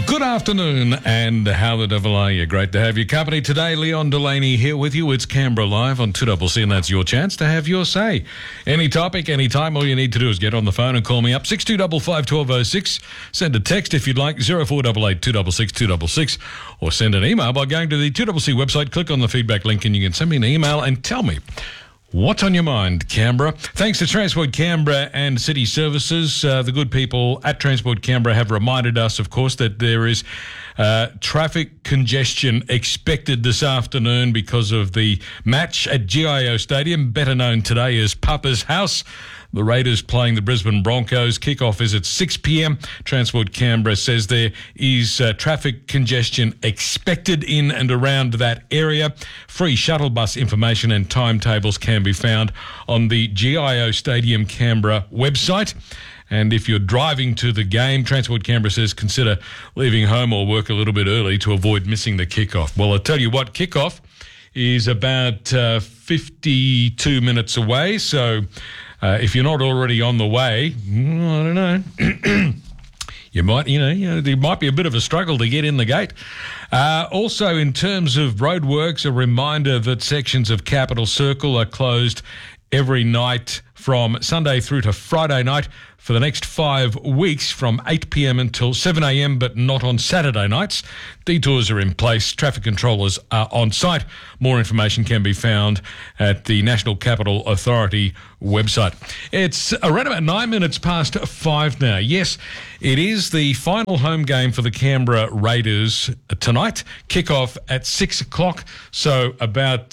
Good afternoon, and how the devil are you? Great to have your company today. Leon Delaney here with you. It's Canberra Live on 2CC, and that's your chance to have your say. Any topic, any time, all you need to do is get on the phone and call me up, 6255 1206. Send a text if you'd like, 0488 266 266, or send an email by going to the 2CC website, click on the feedback link, and you can send me an email and tell me what's on your mind, Canberra. Thanks to Transport Canberra and City Services. The good people at Transport Canberra have reminded us, of course, that there is traffic congestion expected this afternoon because of the match at GIO Stadium, better known today as Papa's House. The Raiders playing the Brisbane Broncos. Kickoff is at 6 p.m. Transport Canberra says there is traffic congestion expected in and around that area. Free shuttle bus information and timetables can be found on the GIO Stadium Canberra website. And if you're driving to the game, Transport Canberra says consider leaving home or work a little bit early to avoid missing the kickoff. Well, I'll tell you what, kickoff is about 52 minutes away, so if you're not already on the way, I don't know. You might, there might be a bit of a struggle to get in the gate. Also, in terms of roadworks, a reminder that sections of Capital Circle are closed every night from Sunday through to Friday night for the next 5 weeks from 8 p.m. until 7 a.m, but not on Saturday nights. Detours are in place. Traffic controllers are on site. More information can be found at the National Capital Authority website. It's around about 9 minutes past 5 now. Yes, it is the final home game for the Canberra Raiders tonight. Kickoff at 6 o'clock, so about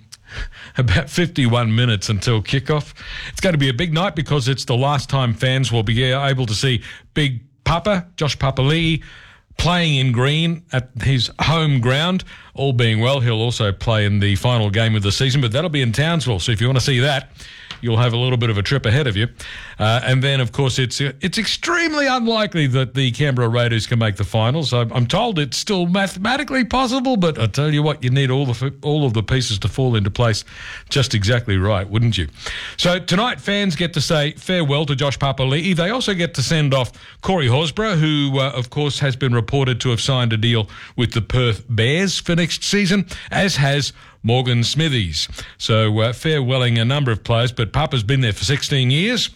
51 minutes until kickoff. It's going to be a big night because it's the last time fans will be able to see Big Papa, Josh Papali'i, playing in green at his home ground. All being well, he'll also play in the final game of the season, but that'll be in Townsville. So if you want to see that, you'll have a little bit of a trip ahead of you. And then, of course, it's extremely unlikely that the Canberra Raiders can make the finals. I'm told it's still mathematically possible, but I tell you what, you need all of the pieces to fall into place just exactly right, wouldn't you? So tonight, fans get to say farewell to Josh Papali'i. They also get to send off Corey Horsburgh, who, of course, has been reported to have signed a deal with the Perth Bears for next season, as has Morgan Smithies. So farewelling a number of players, but Papa's been there for 16 years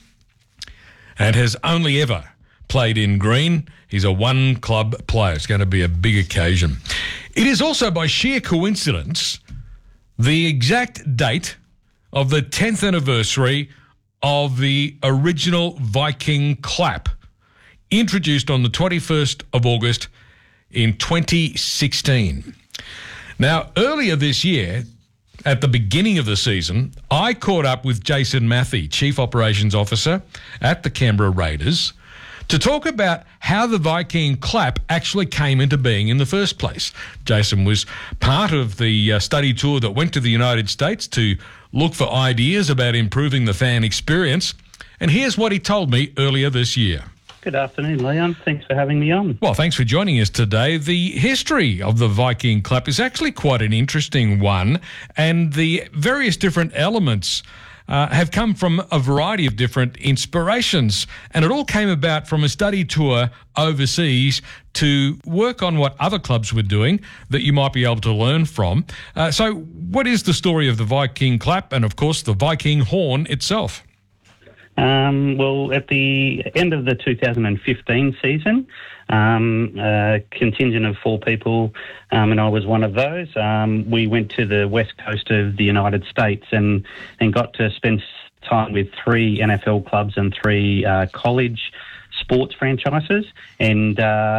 and has only ever played in green. He's a one-club player. It's going to be a big occasion. It is also, by sheer coincidence, the exact date of the 10th anniversary of the original Viking clap, introduced on the 21st of August in 2016. Now, earlier this year, at the beginning of the season, I caught up with Jason Matthey, Chief Operations Officer at the Canberra Raiders, to talk about how the Viking clap actually came into being in the first place. Jason was part of the study tour that went to the United States to look for ideas about improving the fan experience, and here's what he told me earlier this year. Good afternoon, Leon. Thanks for having me on. Well, thanks for joining us today. The history of the Viking clap is actually quite an interesting one, and the various different elements have come from a variety of different inspirations, and it all came about from a study tour overseas to work on what other clubs were doing that you might be able to learn from. So what is the story of the Viking clap and, of course, the Viking horn itself? Well, at the end of the 2015 season, a contingent of 4 people, and I was one of those, we went to the west coast of the United States and got to spend time with 3 NFL clubs and 3 college sports franchises, and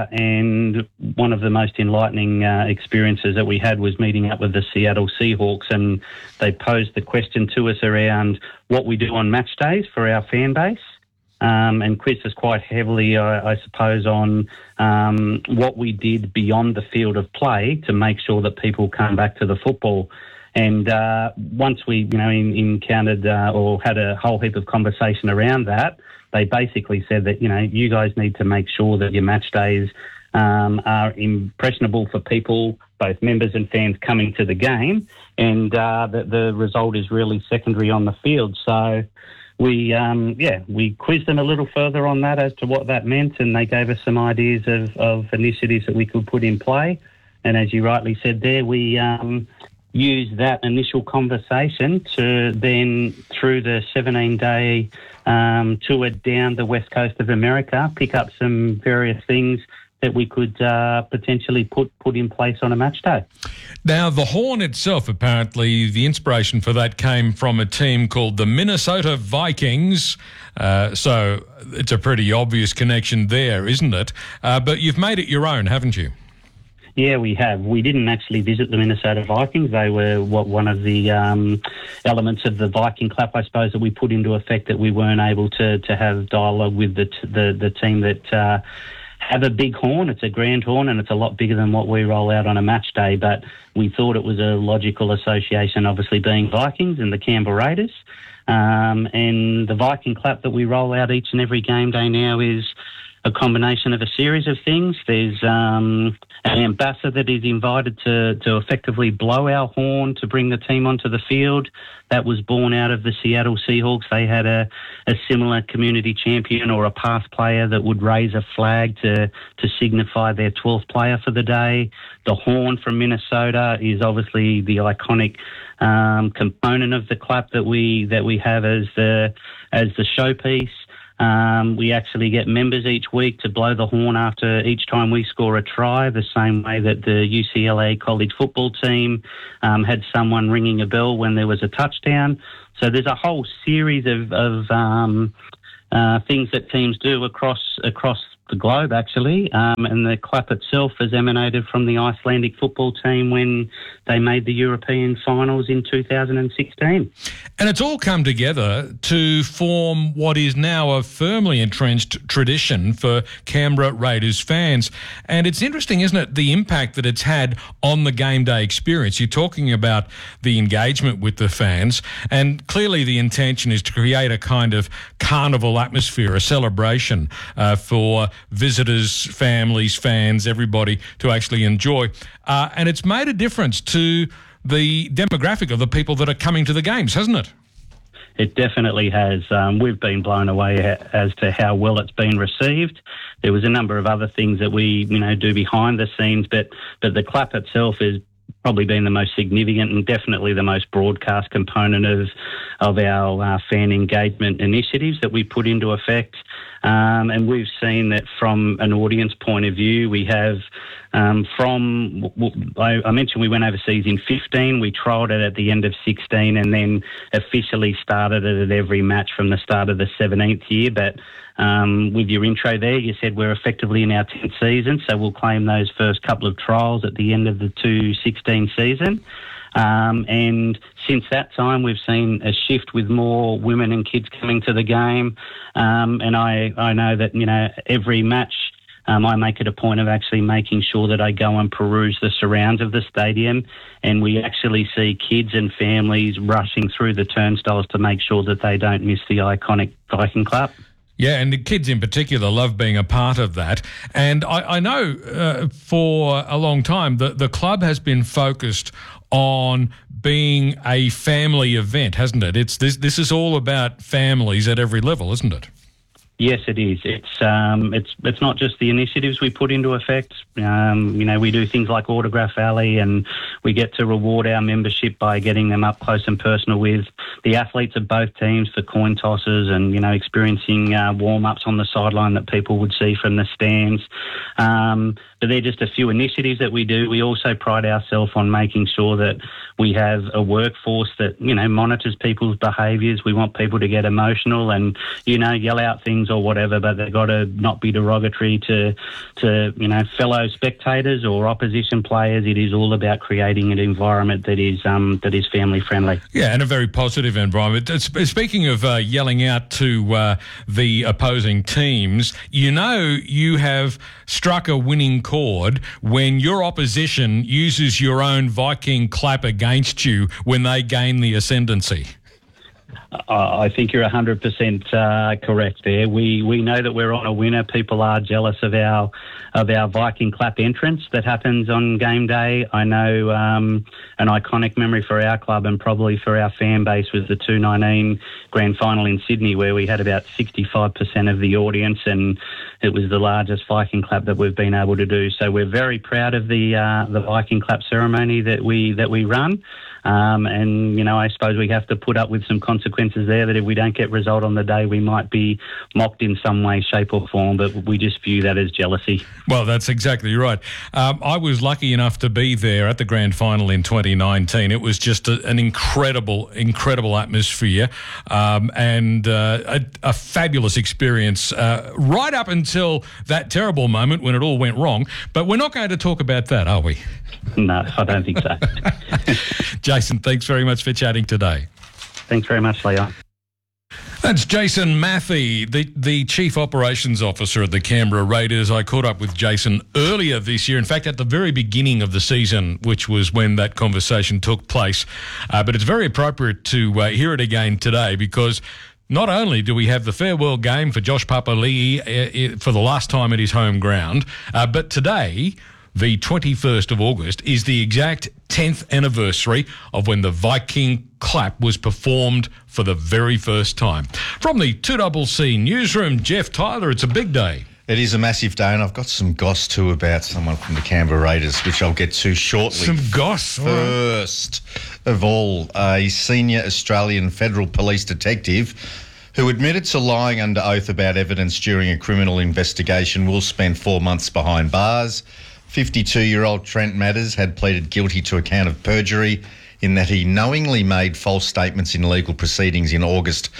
one of the most enlightening experiences that we had was meeting up with the Seattle Seahawks, and they posed the question to us around what we do on match days for our fan base, and quizzed us quite heavily, I suppose, on what we did beyond the field of play to make sure that people come back to the football. And once we, encountered or had a whole heap of conversation around that, they basically said that, you guys need to make sure that your match days are impressionable for people, both members and fans coming to the game, and that the result is really secondary on the field. So we quizzed them a little further on that as to what that meant, and they gave us some ideas of initiatives that we could put in play. And as you rightly said there, we used that initial conversation to then, through the 17-day tour down the west coast of America, pick up some various things that we could potentially put in place on a match day. Now, the horn itself, apparently, the inspiration for that came from a team called the Minnesota Vikings. So it's a pretty obvious connection there, isn't it? But you've made it your own, haven't you? Yeah, we have. We didn't actually visit the Minnesota Vikings. They were one of the elements of the Viking clap, I suppose, that we put into effect, that we weren't able to have dialogue with the team that have a big horn. It's a grand horn, and it's a lot bigger than what we roll out on a match day. But we thought it was a logical association, obviously being Vikings and the Canberra Raiders. And the Viking clap that we roll out each and every game day now is a combination of a series of things. There's an ambassador that is invited to effectively blow our horn to bring the team onto the field. That was born out of the Seattle Seahawks. They had a similar community champion or a past player that would raise a flag to signify their 12th player for the day. The horn from Minnesota is obviously the iconic component of the clap that we have as the showpiece. We actually get members each week to blow the horn after each time we score a try, the same way that the UCLA college football team had someone ringing a bell when there was a touchdown. So there's a whole series of things that teams do across the globe, actually. And the clap itself has emanated from the Icelandic football team when they made the European finals in 2016. And it's all come together to form what is now a firmly entrenched tradition for Canberra Raiders fans. And it's interesting, isn't it, the impact that it's had on the game day experience. You're talking about the engagement with the fans, and clearly the intention is to create a kind of carnival atmosphere, a celebration for visitors, families, fans, everybody to actually enjoy. And it's made a difference to the demographic of the people that are coming to the games, hasn't it? It definitely has. We've been blown away as to how well it's been received. There was a number of other things that we, do behind the scenes, but the clap itself has probably been the most significant and definitely the most broadcast component of our fan engagement initiatives that we put into effect. And we've seen that from an audience point of view. We have I mentioned we went overseas in 15. We trialled it at the end of 16 and then officially started it at every match from the start of the 17th year. But with your intro there, you said we're effectively in our 10th season, so we'll claim those first couple of trials at the end of the 2016 season. And since that time, we've seen a shift with more women and kids coming to the game. And I know that, every match, I make it a point of actually making sure that I go and peruse the surrounds of the stadium, and we actually see kids and families rushing through the turnstiles to make sure that they don't miss the iconic Viking clap. Yeah, and the kids in particular love being a part of that. And I know for a long time the club has been focused on being a family event, hasn't it? This is all about families at every level, isn't it? Yes, it is. It's not just the initiatives we put into effect. We do things like Autograph Alley, and we get to reward our membership by getting them up close and personal with the athletes of both teams for coin tosses and, experiencing warm-ups on the sideline that people would see from the stands. But they're just a few initiatives that we do. We also pride ourselves on making sure that we have a workforce that, monitors people's behaviours. We want people to get emotional and, yell out things or whatever, but they've got to not be derogatory to fellow spectators or opposition players. It is all about creating an environment that is family friendly. Yeah, and a very positive environment. Speaking of yelling out to the opposing teams, you have struck a winning chord when your opposition uses your own Viking clap against you when they gain the ascendancy. I think you're 100% correct there. We know that we're on a winner. People are jealous of our Viking clap entrance that happens on game day. I know an iconic memory for our club and probably for our fan base was the 2019 grand final in Sydney, where we had about 65% of the audience, and it was the largest Viking clap that we've been able to do. So we're very proud of the Viking clap ceremony that we run. And, you know, I suppose we have to put up with some consequences there, that if we don't get result on the day, we might be mocked in some way, shape or form, but we just view that as jealousy. Well, that's exactly right. I was lucky enough to be there at the grand final in 2019. It was just an incredible atmosphere and a fabulous experience right up until that terrible moment when it all went wrong. But we're not going to talk about that, are we? No, I don't think so. Jason, thanks very much for chatting today. Thanks very much, Leon. That's Jason Mathie, the Chief Operations Officer at the Canberra Raiders. I caught up with Jason earlier this year, in fact, at the very beginning of the season, which was when that conversation took place. But it's very appropriate to hear it again today, because not only do we have the farewell game for Josh Papali'i for the last time at his home ground, but today, the 21st of August, is the exact 10th anniversary of when the Viking clap was performed for the very first time. From the 2CC newsroom, Jeff Tyler, it's a big day. It is a massive day, and I've got some goss too about someone from the Canberra Raiders, which I'll get to shortly. Some goss? First of all, a senior Australian Federal Police detective who admitted to lying under oath about evidence during a criminal investigation will spend 4 months behind bars. 52-year-old Trent Matters had pleaded guilty to a count of perjury in that he knowingly made false statements in legal proceedings in August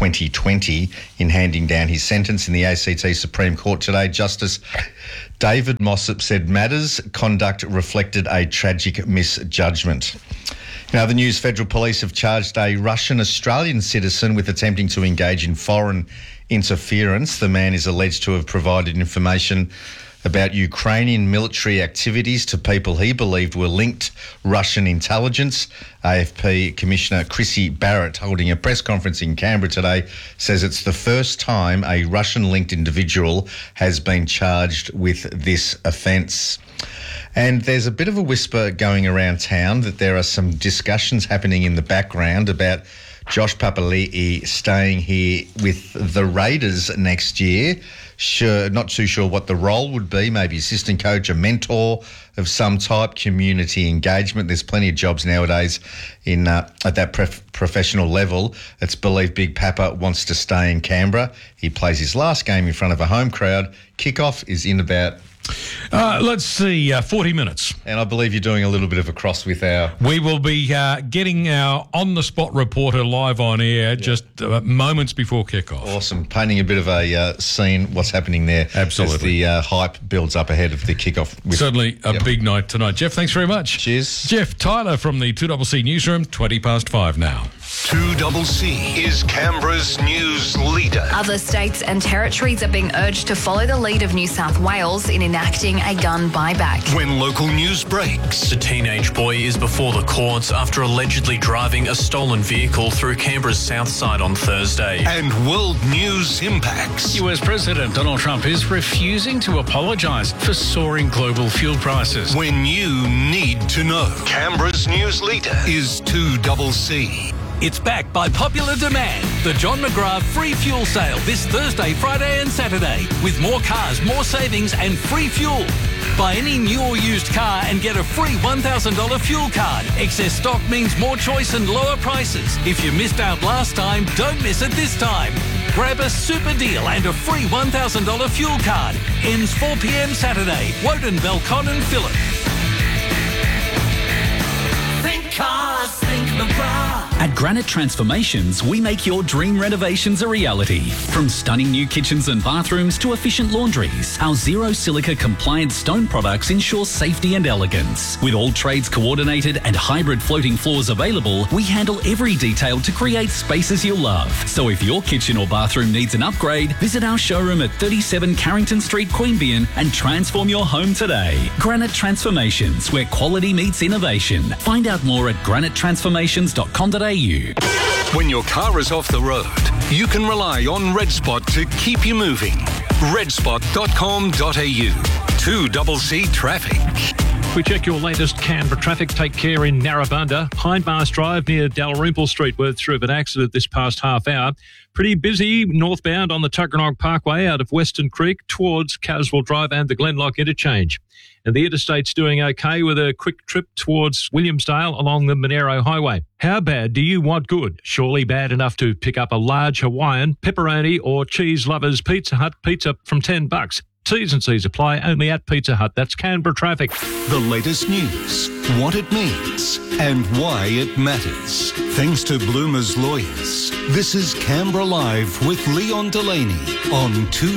2020. In handing down his sentence in the ACT Supreme Court today, Justice David Mossop said Matters' conduct reflected a tragic misjudgment. Now, the news: Federal Police have charged a Russian-Australian citizen with attempting to engage in foreign interference. The man is alleged to have provided information about Ukrainian military activities to people he believed were linked Russian intelligence. AFP Commissioner Chrissy Barrett, holding a press conference in Canberra today, says it's the first time a Russian-linked individual has been charged with this offence. And there's a bit of a whisper going around town that there are some discussions happening in the background about Josh Papali'i staying here with the Raiders next year. Sure, not too sure what the role would be, maybe assistant coach, a mentor of some type, community engagement. There's plenty of jobs nowadays in at that professional level. It's believed Big Papa wants to stay in Canberra. He plays his last game in front of a home crowd. Kickoff is in about... let's see, 40 minutes. And I believe you're doing a little bit of a cross with our... We will be getting our on-the-spot reporter live on air just moments before kickoff. Awesome. Painting a bit of a scene, what's happening there. Absolutely. As the hype builds up ahead of the kickoff. Certainly a big night tonight. Jeff, thanks very much. Cheers. Jeff Tyler from the 2CC newsroom, 5:20 now. 2CC is Canberra's news leader. Other states and territories are being urged to follow the lead of New South Wales in enacting a gun buyback. When local news breaks, a teenage boy is before the courts after allegedly driving a stolen vehicle through Canberra's south side on Thursday. And world news impacts. US President Donald Trump is refusing to apologise for soaring global fuel prices. When you need to know. Canberra's news leader is 2CC. It's back by popular demand. The John McGrath free fuel sale this Thursday, Friday and Saturday. With more cars, more savings and free fuel. Buy any new or used car and get a free $1,000 fuel card. Excess stock means more choice and lower prices. If you missed out last time, don't miss it this time. Grab a super deal and a free $1,000 fuel card. Ends 4 p.m. Saturday. Woden, Belcon and Phillip. Think cars, think McGrath. At Granite Transformations, we make your dream renovations a reality. From stunning new kitchens and bathrooms to efficient laundries, our zero silica compliant stone products ensure safety and elegance. With all trades coordinated and hybrid floating floors available, we handle every detail to create spaces you'll love. So if your kitchen or bathroom needs an upgrade, visit our showroom at 37 Carrington Street, Queanbeyan and transform your home today. Granite Transformations, where quality meets innovation. Find out more at granite at transformations.com.au. When your car is off the road, you can rely on RedSpot to keep you moving. redspot.com.au. 2CC Traffic. We check your latest Canberra traffic. Take care in Narrabundah. Hindmarsh Drive near Dalrymple Street were through of an accident this past half hour. Pretty busy northbound on the Tuggeranong Parkway out of Western Creek towards Caswell Drive and the Glenlock Interchange. And the interstate's doing okay with a quick trip towards Williamsdale along the Monero Highway. How bad do you want good? Surely bad enough to pick up a large Hawaiian, pepperoni or cheese lovers Pizza Hut pizza from $10. T's and C's apply only at Pizza Hut. That's Canberra traffic. The latest news, what it means, and why it matters. Thanks to Bloomer's lawyers. This is Canberra Live with Leon Delaney on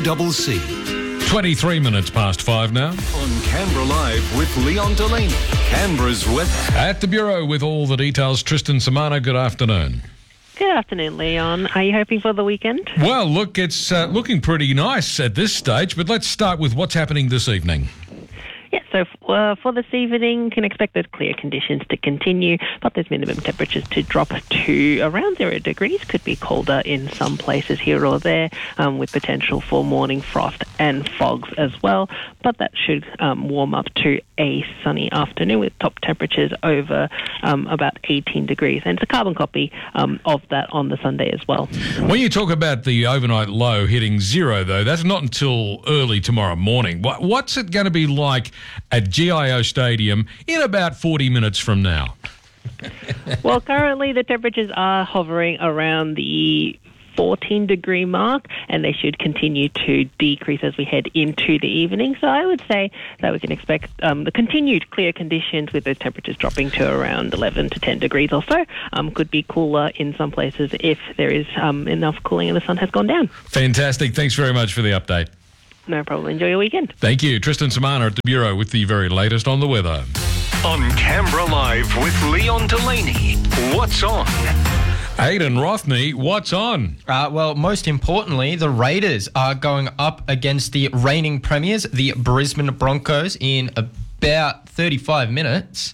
2CC. 23 minutes past 5 now. On Canberra Live with Leon Delaney, Canberra's weather. At the Bureau with all the details, Tristan Samana, good afternoon. Good afternoon, Leon. Are you hoping for the weekend? Well, look, it's looking pretty nice at this stage, but let's start with what's happening this evening. Yeah, so for this evening, you can expect those clear conditions to continue, but there's minimum temperatures to drop to around 0 degrees. Could be colder in some places here or there, with potential for morning frost and fogs as well. But that should warm up to a sunny afternoon with top temperatures over about 18 degrees. And it's a carbon copy of that on the Sunday as well. When you talk about the overnight low hitting 0, though, that's not until early tomorrow morning. What's it going to be like at GIO Stadium in about 40 minutes from now? Well, currently the temperatures are hovering around the 14-degree mark, and they should continue to decrease as we head into the evening. So I would say that we can expect the continued clear conditions with those temperatures dropping to around 11 to 10 degrees or so. Could be cooler in some places if there is enough cooling and the sun has gone down. Fantastic. Thanks very much for the update. No problem. Enjoy your weekend. Thank you. Tristan Samana at the Bureau with the very latest on the weather. On Canberra Live with Leon Delaney, what's on? Aidan Rothney, what's on? Well, most importantly, the Raiders are going up against the reigning premiers, the Brisbane Broncos, in about 35 minutes.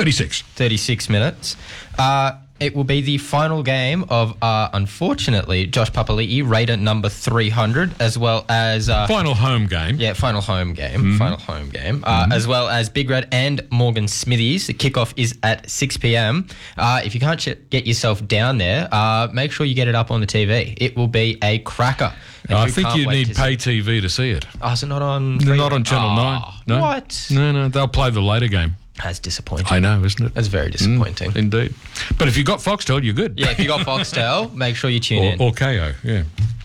36 minutes. It will be the final game of, unfortunately, Josh Papali'i, Raider number 300, as well as... final home game. Yeah, final home game. As well as Big Red and Morgan Smithies. The kickoff is at 6 p.m. If you can't get yourself down there, make sure you get it up on the TV. It will be a cracker. I think you need pay TV to see it. Oh, is it not on... Not on Channel 9. No? What? No, they'll play the later game. That's disappointing. I know, isn't it? That's very disappointing. Indeed. But if you got Foxtel, you're good. Yeah, if you got Foxtel, make sure you tune in. Or KO, yeah.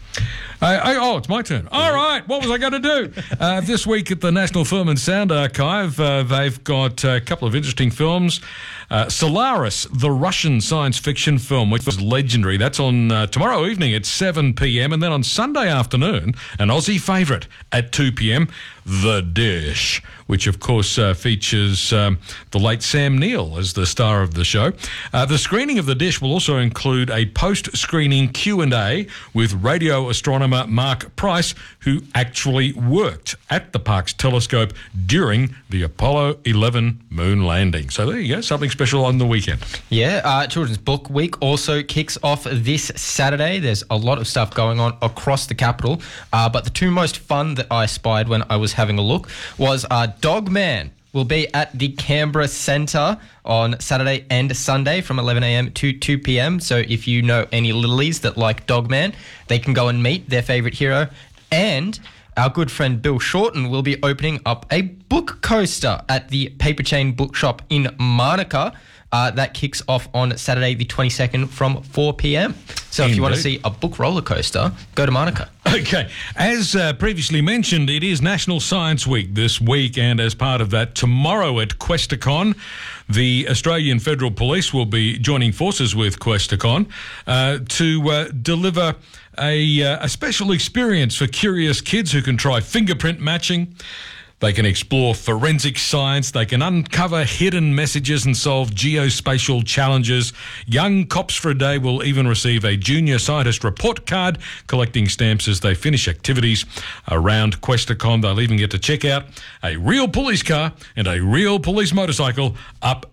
It's my turn. All right, what was I going to do? This week at the National Film and Sound Archive, they've got a couple of interesting films. Solaris, the Russian science fiction film, which was legendary. That's on tomorrow evening at 7 p.m. And then on Sunday afternoon, an Aussie favourite at 2 p.m, The Dish, which of course features the late Sam Neill as the star of the show. The screening of The Dish will also include a post-screening Q&A with radio astronomer Mark Price, who actually worked at the Parkes telescope during the Apollo 11 moon landing. So there you go, something special on the weekend. Yeah, Children's Book Week also kicks off this Saturday. There's a lot of stuff going on across the capital, but the two most fun that I spied when I was having a look was Dog Man will be at the Canberra Centre on Saturday and Sunday from 11 a.m. to 2 p.m. So if you know any littlies that like Dog Man, they can go and meet their favourite hero. And our good friend Bill Shorten will be opening up a book coaster at the Paper Chain Bookshop in Manuka. That kicks off on Saturday the 22nd from 4 p.m. So if you want to see a book roller coaster, go to Manuka. Okay. As previously mentioned, it is National Science Week this week, and as part of that, tomorrow at Questacon, the Australian Federal Police will be joining forces with Questacon to deliver a special experience for curious kids who can try fingerprint matching. They can explore forensic science. They can uncover hidden messages and solve geospatial challenges. Young Cops for a Day will even receive a Junior Scientist report card, collecting stamps as they finish activities around Questacon. They'll even get to check out a real police car and a real police motorcycle up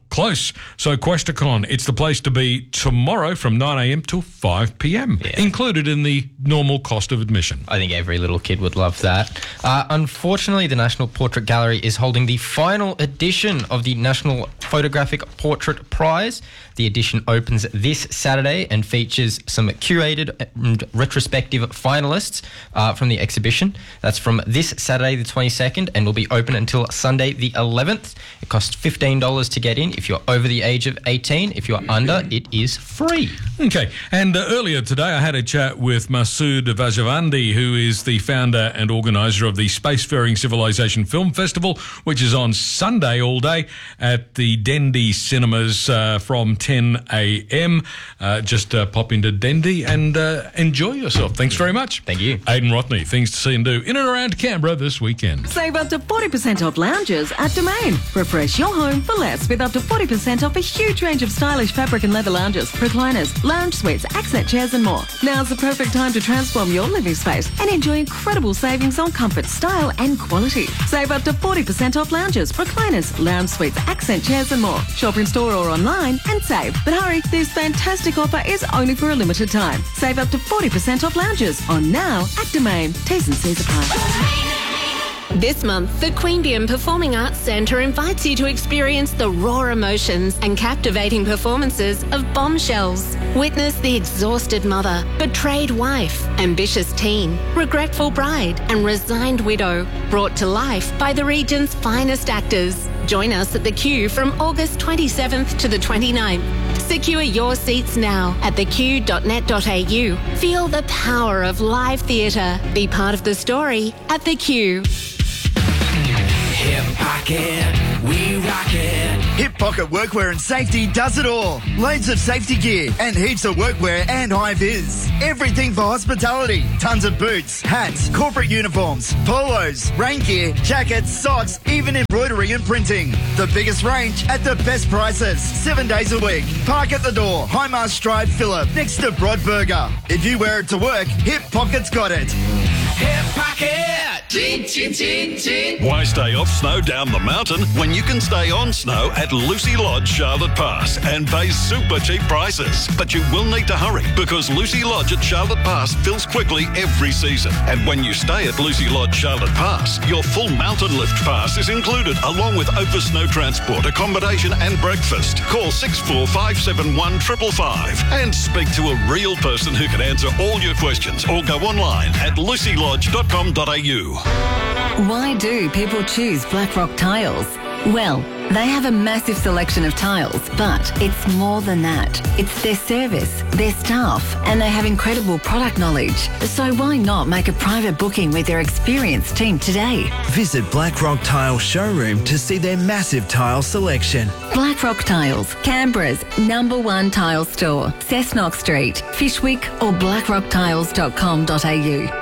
close. So Questacon, it's the place to be tomorrow from 9 a.m. till 5 p.m. Included in the normal cost of admission. I think every little kid would love that. Unfortunately, the National Portrait Gallery is holding the final edition of the National Photographic Portrait Prize. The edition opens this Saturday and features some curated and retrospective finalists from the exhibition. That's from this Saturday the 22nd and will be open until Sunday the 11th. It costs $15 to get in if you're over the age of 18. If you're under, it is free. Okay, and earlier today I had a chat with Masood Vajavandi, who is the founder and organiser of the Spacefaring Civilization Film Festival, which is on Sunday all day at the Dendy Cinemas from 10 a.m. Just pop into Dendy and enjoy yourself. Thanks very much. Thank you. Aidan Rothney, things to see and do in and around Canberra this weekend. Save up to 40% off lounges at Domain. Refresh your home for less with up to 40% off a huge range of stylish fabric and leather lounges, recliners, lounge suites, accent chairs and more. Now's the perfect time to transform your living space and enjoy incredible savings on comfort, style and quality. Save up to 40% off lounges, recliners, lounge suites, accent chairs and more. Shop in store or online and save. But hurry, this fantastic offer is only for a limited time. Save up to 40% off lounges on now at Domain. T's and C's apply. This month, the Queanbeyan Performing Arts Centre invites you to experience the raw emotions and captivating performances of Bombshells. Witness the exhausted mother, betrayed wife, ambitious teen, regretful bride and resigned widow, brought to life by the region's finest actors. Join us at the Q from August 27th to the 29th. Secure your seats now at theq.net.au. Feel the power of live theatre. Be part of the story at the Q. Hip Pocket, we rock it. Hip Pocket Workwear and Safety does it all. Loads of safety gear and heaps of workwear and high vis. Everything for hospitality. Tons of boots, hats, corporate uniforms, polos, rain gear, jackets, socks, even embroidery and printing. The biggest range at the best prices. 7 days a week. Park at the door. Highmarsh Drive, Phillip, next to Broadburger. If you wear it to work, Hip Pocket's got it. Hip Pocket! Chin, chin, chin, chin. Why stay off snow down the mountain when you can stay on snow at Lucy Lodge, Charlotte Pass and pay super cheap prices? But you will need to hurry because Lucy Lodge at Charlotte Pass fills quickly every season. And when you stay at Lucy Lodge, Charlotte Pass, your full mountain lift pass is included along with over snow transport, accommodation and breakfast. Call 6457 555 and speak to a real person who can answer all your questions or go online at lucylodge.com.au. Why do people choose Blackrock Tiles? Well, they have a massive selection of tiles, but it's more than that. It's their service, their staff, and they have incredible product knowledge. So why not make a private booking with their experienced team today? Visit Blackrock Tile Showroom to see their massive tile selection. Blackrock Tiles, Canberra's #1 tile store. Cessnock Street, Fishwick or blackrocktiles.com.au.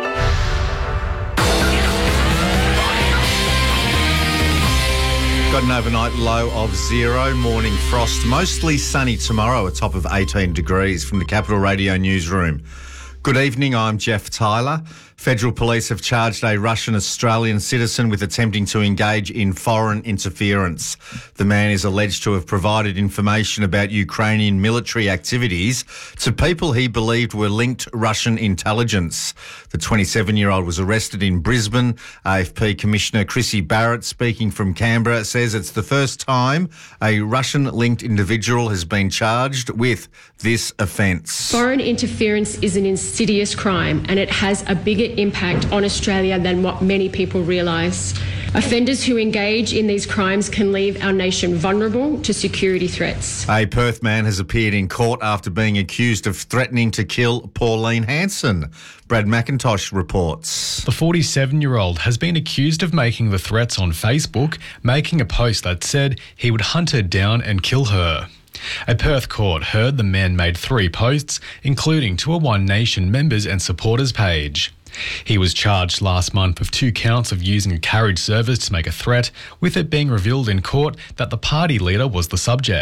Got an overnight low of 0, morning frost, mostly sunny tomorrow, a top of 18 degrees from the Capital Radio newsroom. Good evening, I'm Jeff Tyler. Federal police have charged a Russian-Australian citizen with attempting to engage in foreign interference. The man is alleged to have provided information about Ukrainian military activities to people he believed were linked Russian intelligence. The 27-year-old was arrested in Brisbane. AFP Commissioner Chrissy Barrett, speaking from Canberra, says it's the first time a Russian-linked individual has been charged with this offence. Foreign interference is an insidious crime and it has a bigger impact on Australia than what many people realise. Offenders who engage in these crimes can leave our nation vulnerable to security threats. A Perth man has appeared in court after being accused of threatening to kill Pauline Hanson. Brad McIntosh reports. The 47-year-old has been accused of making the threats on Facebook, making a post that said he would hunt her down and kill her. A Perth court heard the man made 3 posts, including to a One Nation members and supporters page. He was charged last month with 2 counts of using a carriage service to make a threat, with it being revealed in court that the party leader was the subject.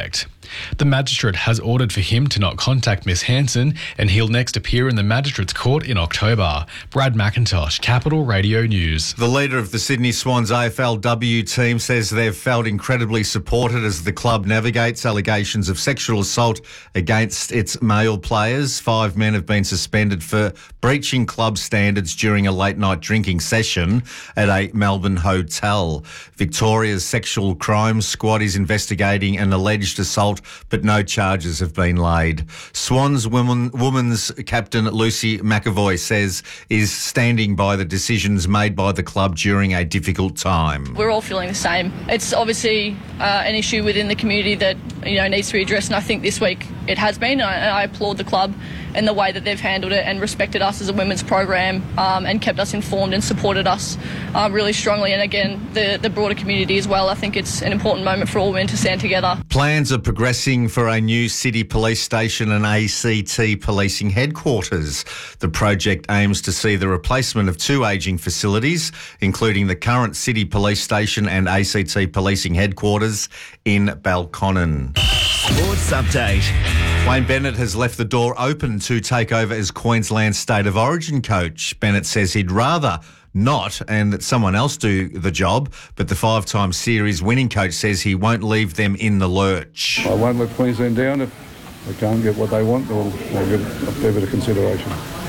The magistrate has ordered for him to not contact Miss Hanson, and he'll next appear in the magistrate's court in October. Brad McIntosh, Capital Radio News. The leader of the Sydney Swans AFLW team says they've felt incredibly supported as the club navigates allegations of sexual assault against its male players. 5 men have been suspended for breaching club standards during a late-night drinking session at a Melbourne hotel. Victoria's Sexual Crimes Squad is investigating an alleged assault, but no charges have been laid. Swans women's captain Lucy McAvoy says is standing by the decisions made by the club during a difficult time. We're all feeling the same. It's obviously an issue within the community that needs to be addressed, and I think this week it has been. I applaud the club and the way that they've handled it and respected us as a women's program and kept us informed and supported us really strongly. And again, the broader community as well. I think it's an important moment for all women to stand together. Plans are progressing for a new city police station and ACT policing headquarters. The project aims to see the replacement of 2 ageing facilities, including the current city police station and ACT policing headquarters in Balconnen. Sports update. Wayne Bennett has left the door open to take over as Queensland's State of Origin coach. Bennett says he'd rather not and that someone else do the job, but the 5-time series winning coach says he won't leave them in the lurch. I won't let Queensland down. If they can't get what they want, they'll give it a fair bit of consideration.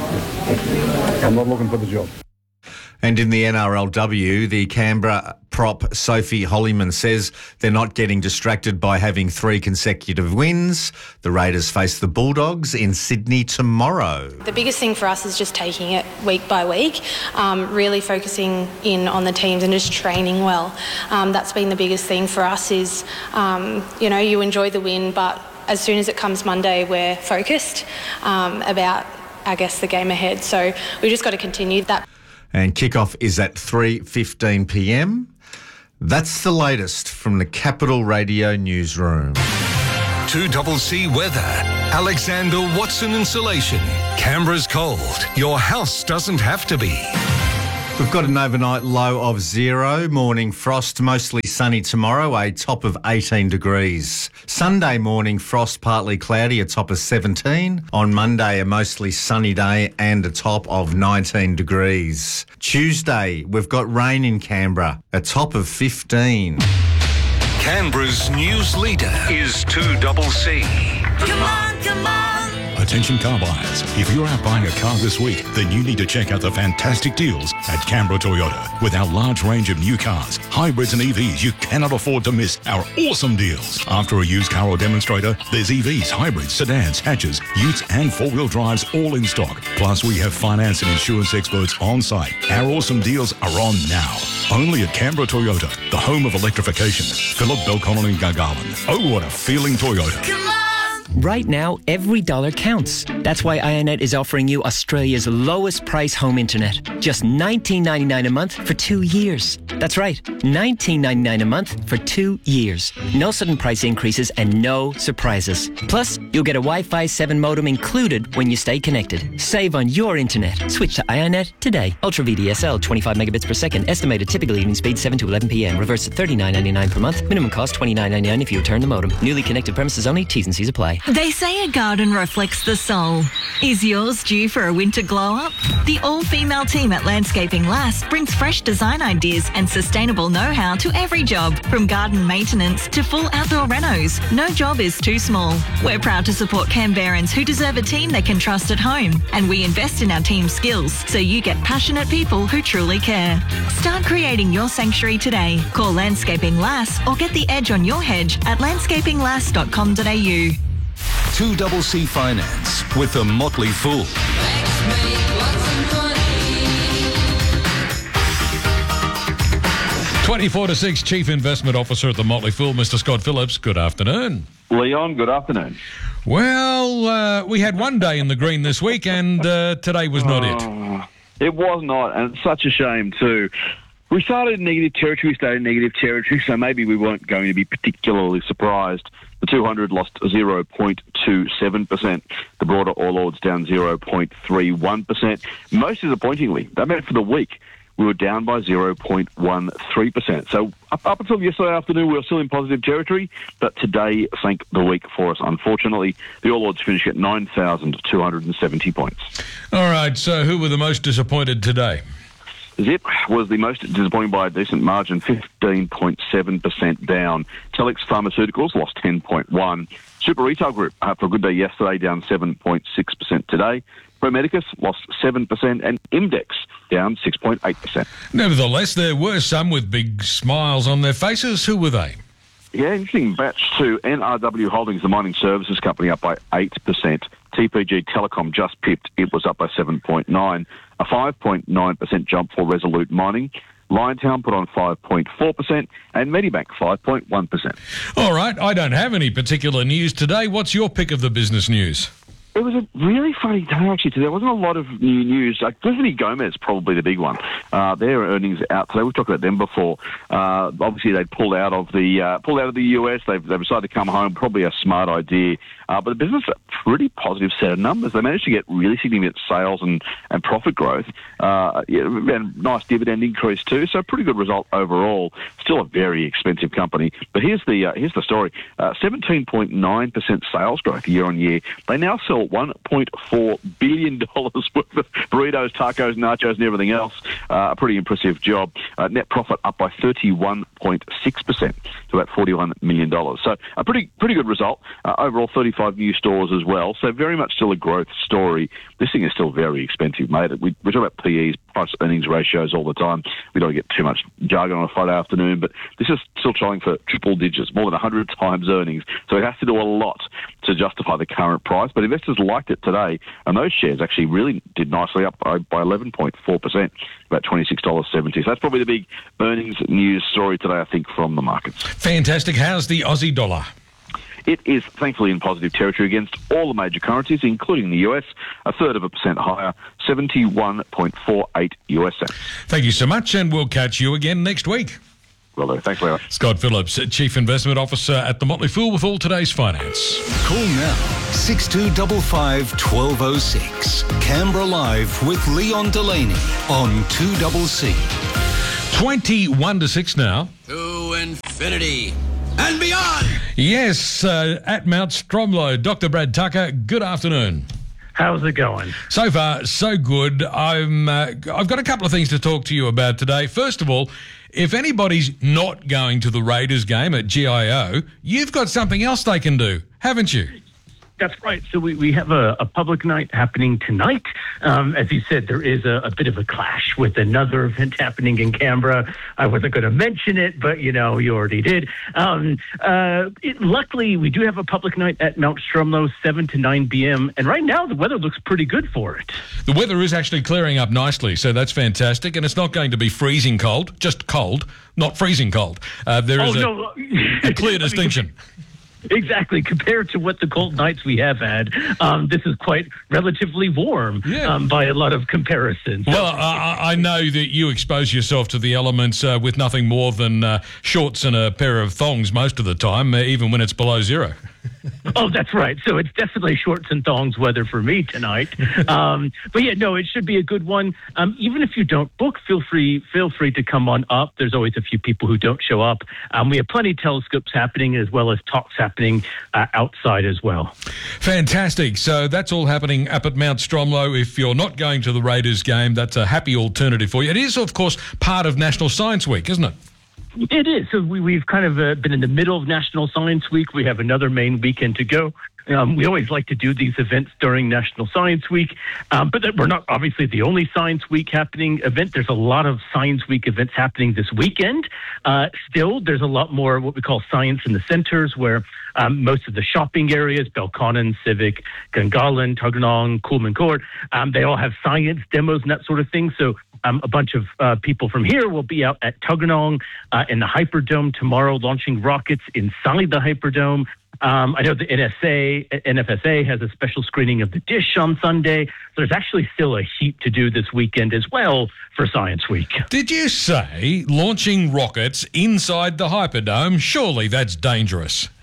I'm not looking for the job. And in the NRLW, the Canberra prop Sophie Hollyman says they're not getting distracted by having 3 consecutive wins. The Raiders face the Bulldogs in Sydney tomorrow. The biggest thing for us is just taking it week by week, really focusing in on the teams and just training well. That's been the biggest thing for us is, you enjoy the win, but as soon as it comes Monday, we're focused about, I guess, the game ahead. So we've just got to continue that. And kickoff is at 3:15 p.m. That's the latest from the Capital Radio newsroom. 2CC weather. Alexander Watson Insulation. Canberra's cold. Your house doesn't have to be. We've got an overnight low of 0, morning frost, mostly sunny tomorrow, a top of 18 degrees. Sunday morning frost, partly cloudy, a top of 17. On Monday, a mostly sunny day and a top of 19 degrees. Tuesday, we've got rain in Canberra, a top of 15. Canberra's news leader is 2CC. Come on, come on. Attention car buyers. If you're out buying a car this week, then you need to check out the fantastic deals at Canberra Toyota. With our large range of new cars, hybrids and EVs, you cannot afford to miss our awesome deals. After a used car or demonstrator, there's EVs, hybrids, sedans, hatches, utes and 4-wheel drives all in stock. Plus, we have finance and insurance experts on site. Our awesome deals are on now. Only at Canberra Toyota, the home of electrification. Phillip, Belconnen and Gargarland. Oh, what a feeling Toyota. Come on. Right now, every dollar counts. That's why Ionet is offering you Australia's lowest price home internet. Just $19.99 a month for 2 years. That's right, $19.99 a month for 2 years. No sudden price increases and no surprises. Plus, you'll get a Wi-Fi 7 modem included when you stay connected. Save on your internet. Switch to Ionet today. Ultra VDSL, 25 megabits per second. Estimated typical evening speed 7 to 11 p.m. Reverse at $39.99 per month. Minimum cost $29.99 if you return the modem. Newly connected premises only. T's and C's apply. They say a garden reflects the soul. Is yours due for a winter glow-up? The all-female team at Landscaping Lass brings fresh design ideas and sustainable know-how to every job, from garden maintenance to full outdoor renos. No job is too small. We're proud to support Canberrans who deserve a team they can trust at home, and we invest in our team's skills so you get passionate people who truly care. Start creating your sanctuary today. Call Landscaping Lass or get the edge on your hedge at landscapinglass.com.au. 2CC Finance with the Motley Fool. 24-6 Chief Investment Officer at the Motley Fool, Mr. Scott Phillips. Good afternoon. Leon, good afternoon. Well, we had one day in the green this week, and today was not it. It was not, and it's such a shame too. We started in negative territory, we stayed in negative territory, so maybe we weren't going to be particularly surprised. The 200 lost 0.27%. The broader All Ords down 0.31%. Most disappointingly, that meant for the week, we were down by 0.13%. So up until yesterday afternoon, we were still in positive territory, but today sank the week for us. Unfortunately, the All Ords finished at 9,270 points. All right, so who were the most disappointed today? Zip was the most disappointing by a decent margin, 15.7% down. Telix Pharmaceuticals lost 10.1%. Super Retail Group, for a good day yesterday, down 7.6% today. Pro Medicus lost 7%, and Imdex down 6.8%. Nevertheless, there were some with big smiles on their faces. Who were they? Yeah, interesting batch too. NRW Holdings, the mining services company, up by 8%. TPG Telecom just pipped. It was up by 7.9%. A 5.9% jump for Resolute Mining. Liontown put on 5.4%, and Medibank 5.1%. All right, I don't have any particular news today. What's your pick of the business news? It was a really funny day, actually, today. There wasn't a lot of new news. Tiffany Gomez, probably the big one. Their earnings out today. We've talked about them before. Obviously, they pulled out of the US. They've decided to come home. Probably a smart idea. But the business, a pretty positive set of numbers. They managed to get really significant sales and profit growth. And nice dividend increase too. So pretty good result overall. Still a very expensive company. But here's the story. 17.9% sales growth year on year. They now sell $1.4 billion worth of burritos, tacos, nachos, and everything else. A pretty impressive job. Net profit up by 31.6% to about $41 million. So a pretty good result. Overall, 35 new stores as well. So very much still a growth story. This thing is still very expensive, mate. We talk about PEs, price earnings ratios all the time. We don't get too much jargon on a Friday afternoon, but this is still trying for triple digits, more than 100 times earnings. So it has to do a lot to justify the current price. But investors liked it today, and those shares actually really did nicely, up by 11.4%, about $26.70. So that's probably the big earnings news story today, I think, from the markets. Fantastic. How's the Aussie dollar? It is thankfully in positive territory against all the major currencies, including the US, 1/3% higher, 71.48 US cents. Thank you so much, and we'll catch you again next week. Well, thanks, Leo. Scott Phillips, Chief Investment Officer at the Motley Fool, with all today's finance. Call now, 6255 1206. Canberra Live with Leon Delaney on 2CC. 21 to 6 now. To infinity and beyond. Yes, at Mount Stromlo, Dr. Brad Tucker, good afternoon. How's it going? So far, so good. I've got a couple of things to talk to you about today. First of all, if anybody's not going to the Raiders game at GIO, you've got something else they can do, haven't you? That's right. So we have a public night happening tonight. As you said, there is a bit of a clash with another event happening in Canberra. I wasn't going to mention it, but, you already did. Luckily, we do have a public night at Mount Stromlo, 7 to 9 p.m. And right now, the weather looks pretty good for it. The weather is actually clearing up nicely, so that's fantastic. And it's not going to be freezing cold, just cold, not freezing cold. There is a clear distinction. Exactly. Compared to what the cold nights we have had, this is quite relatively warm by a lot of comparisons. Well, I know that you expose yourself to the elements with nothing more than shorts and a pair of thongs most of the time, even when it's below zero. Oh, that's right. So it's definitely shorts and thongs weather for me tonight. But yeah, no, it should be a good one. Even if you don't book, feel free to come on up. There's always a few people who don't show up. We have plenty of telescopes happening as well as talks happening outside as well. Fantastic. So that's all happening up at Mount Stromlo. If you're not going to the Raiders game, that's a happy alternative for you. It is, of course, part of National Science Week, isn't it? It is. So we've kind of been in the middle of National Science Week. We have another main weekend to go. We always like to do these events during National Science Week, but we're not obviously the only Science Week happening event. There's a lot of Science Week events happening this weekend. Still, there's a lot more what we call science in the centres, where most of the shopping areas, Belconnen, Civic, Gungahlin, Tuggeranong, Coolman Court, they all have science demos and that sort of thing. So a bunch of people from here will be out at Tuggeranong in the Hyperdome tomorrow, launching rockets inside the Hyperdome. I know the NFSA has a special screening of The Dish on Sunday. So there's actually still a heap to do this weekend as well for Science Week. Did you say launching rockets inside the Hyperdome? Surely that's dangerous.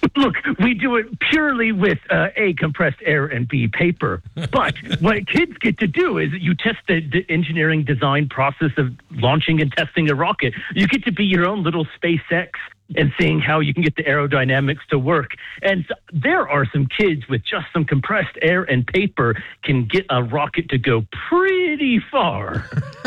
Look, we do it purely with A, compressed air, and B, paper. But what kids get to do is you test the engineering design process of launching and testing a rocket. You get to be your own little SpaceX and seeing how you can get the aerodynamics to work. And so there are some kids with just some compressed air and paper can get a rocket to go pretty far.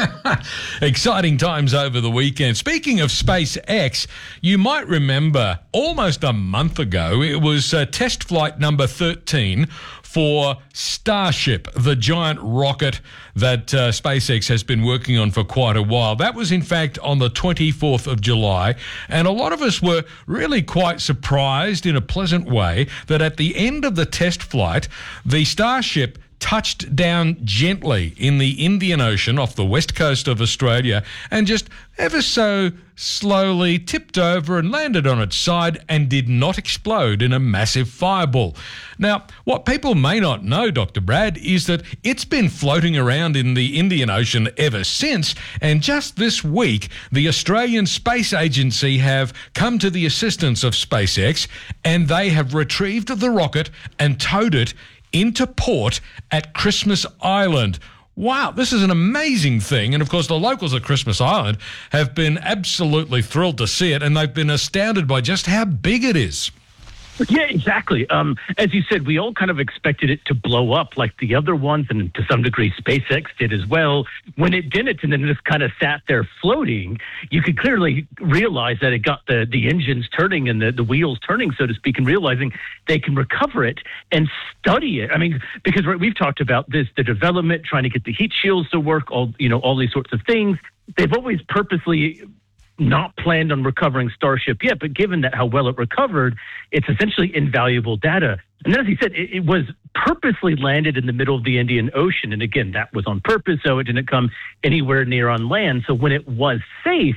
Exciting times over the weekend. Speaking of SpaceX, you might remember almost a month ago, it was test flight number 13 for Starship, the giant rocket that SpaceX has been working on for quite a while. That was, in fact, on the 24th of July, and a lot of us were really quite surprised in a pleasant way that at the end of the test flight, the Starship touched down gently in the Indian Ocean off the west coast of Australia and just ever so slowly tipped over and landed on its side and did not explode in a massive fireball. Now, what people may not know, Dr. Brad, is that it's been floating around in the Indian Ocean ever since, and just this week, the Australian Space Agency have come to the assistance of SpaceX, and they have retrieved the rocket and towed it into port at Christmas Island. Wow, this is an amazing thing. And of course, the locals at Christmas Island have been absolutely thrilled to see it, and they've been astounded by just how big it is. Yeah, exactly. As you said, we all kind of expected it to blow up like the other ones, and to some degree SpaceX did as well. When it didn't, and then it just kind of sat there floating, you could clearly realize that it got the engines turning and the wheels turning, so to speak, and realizing they can recover it and study it. I mean, because we've talked about this, the development, trying to get the heat shields to work, all these sorts of things. They've always purposely not planned on recovering Starship yet, but given that how well it recovered, it's essentially invaluable data. And as he said, it was purposely landed in the middle of the Indian Ocean. And again, that was on purpose, so it didn't come anywhere near on land. So when it was safe,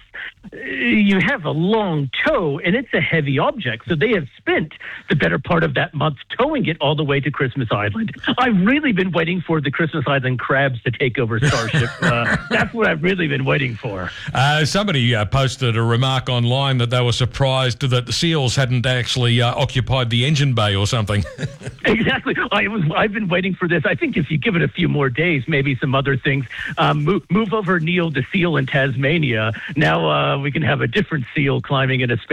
you have a long tow, and it's a heavy object. So they have spent the better part of that month towing it all the way to Christmas Island. I've really been waiting for the Christmas Island crabs to take over Starship. That's what I've really been waiting for. Somebody posted a remark online that they were surprised that the seals hadn't actually occupied the engine bay or something. Exactly. I've been waiting for this. I think if you give it a few more days, maybe some other things. Move over Neil the seal in Tasmania. Now we can have a different seal climbing in a space.